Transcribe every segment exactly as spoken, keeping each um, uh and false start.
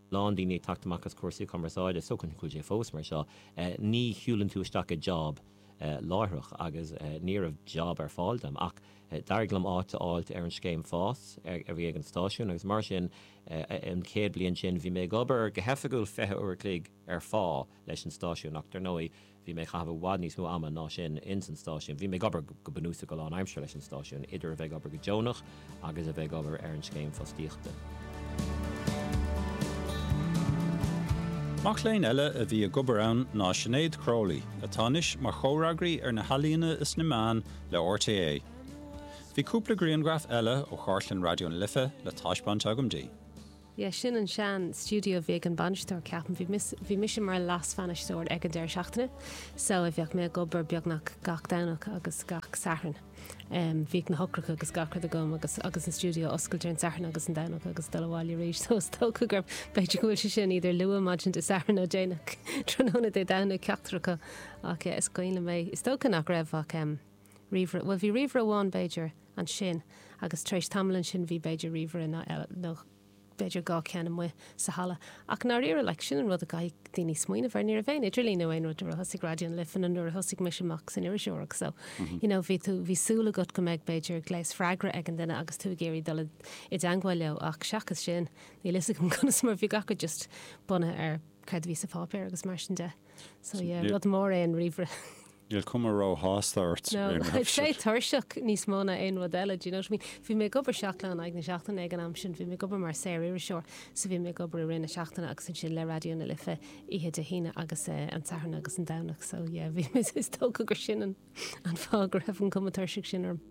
Londini taktamachas cuasaí conversáide so chun chuide fós mar seo ní hiúlann tú isteach a job láithreach agus níor of job ar fáildam ach darglam áit áilt ar an scéim fás ar bhí ag an stáisiún agus mar sin an céad bliain sin bhí mé gobar go hefagúil fethe uair clig ar fá leis an stáisiún ach tar nói bhí mé chahabh bhád níos mó ama ná sin in san stáisiún. Bhí mé gobar go bunúsa go an aimsir leis an stáisiún idir a bheith gobar go Jonach agus a bheith gobar ar an scéim fástíochta. Mach léin eile a bhí a gobar ann ná Sinead Crowley, atánis mar chóragraí ar na halíonna is na meán le R T A. Bhí cúpla griangraf eile ó Chartlan Radio an Lifa le táisbáint agamdí. Yeah, sin an sean studio bhí an banistóir ceapan bhí mis mar las fanistóir ag an deir seachtaine, so a bheoh mé gobar beagnach gach danach agus gach saharn. Um, bhí na hocracha agus gachar a gom agus agus an studio oscailte an saharn agus an danach agus dalháil rééis so tócha gur beidir gohfuil sin idir lua maidin de saharn ó dénach tróna é dana ceachtracha ach is goile mé is tócha nach raibh ach um, rihre, well bhí rihre bháin beidir an sin agus treéis tamlinn sin bhí beidir rihre na nó beidir gá ceanna mu sa hala. Ach ná riar le sin an rud a gaid daoine smoine bhar níar a bhéin, idir lína bhain rud a thosig radio an lifan an nuair a thosig mis amach san iiri seoraach. So, you know, bhí tú bhí súla got go méid beidir gléis freigra ag an duine agus tú géirí dul i danghail leo ach seachas sin ní lisa go conas mar bhí gacha just buna ar cad bhí sa fápéir agus mar sin de. So, yeah, rud mór é an rihre. You'll come a row hostart. No, I'd say thursach níos móna ein wadella, do you know what I mean? Bhí mé gobar seachlan ag na seachtainna ag an amsin, bhí mé gobar mar séir ar seoir, so bhí mé gobar rinne seachtainna agus an sin le radio na lifa ihe de hína agus an saharn agus an dawnach. So yeah, bhí mé is tóca gur sin an fágur hefn cum a thursach sin arm.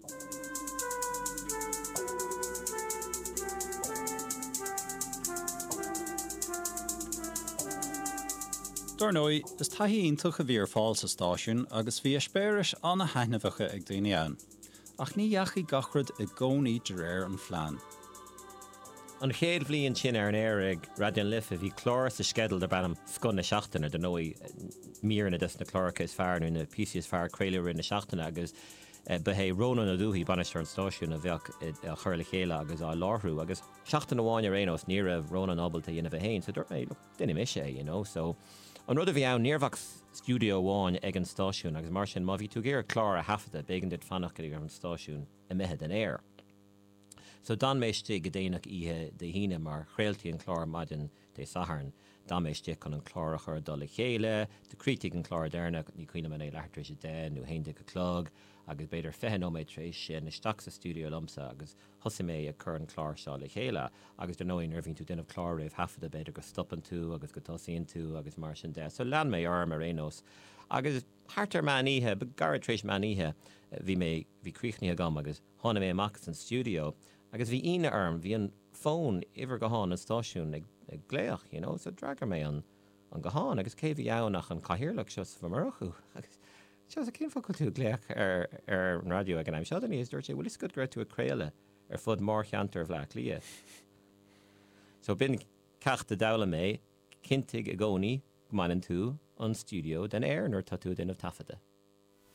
Dornói is taithíon tucha bhí ar fáil sa stáisiún agus bhí spéiris anna haithnefacha ag daoine ann. Ach ní dheachaí gachrad i gcónaí de réir an phlean. An chéad bhliain sin ar an air ag Radio an Lifa bhí chlár sa skedal de bannam scon na seachtainna de nói míorna dus na chlóracha is fearnú na písi is fear creaúir in na seachtainna agus behé Róna na dúhí banistar an stáisiún a bheoh a chuir le chéile agus á láthrú agus seachtainna bháin ar éos ní raibh Róna ábalta dhéanamh héin, so dúirt mé duine mis sé, you know, so an rud a bhí ann níorhach studio bháin ag an stáisiún agus mar sin má bhí tú géir chlár a hafada bégan dit fannach ar an stáisiún i meithead an air. So dan méiste go déanaach ihe de híine mar chréaltaí an chlár maidin de saharn, dan méiste chun an chlárach ar dul le chéile, de crítigh an chlár déirnach ní cuioine man é lehartrééis de nó héinde go clog, agus beidir fehanóméid trééis sin isteach sa studio lomsa agus thosa mé a chur an chlár seo le chéile, agus der nóin ar bhín tú duineh chlár raibh hafada beidir go stoppan tú agus go tosaíonn tú agus mar sin de. So lean mé arm ar éos. Agus hartar man ihe, be gar trééis man ihe, bhí mé bhí críochnaí agam agus tháina mé amach an studio, agus bhí ine arm, bhí an phone iver go háin an stáisiún ag, ag gléach, you know, so dragar mé an, an go háin, agus cé bhí anach an cahirirlach seos famarochu. Agus seos a cén focail tú gléach ar, ar an radio ag an aim. Seos a níos dúirt sé, bhfuil is go greibh tú a créile ar fud mór cheantar bhleach lia. So bin ceachta dawla mé, cintig a gcónaí, gmanin tú an studio den air nor tatú den of tafada.